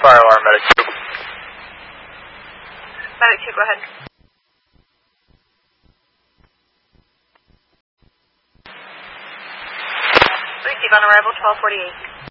fire alarm, Medic 2. Medic 2, go ahead. Receive on arrival, 1248.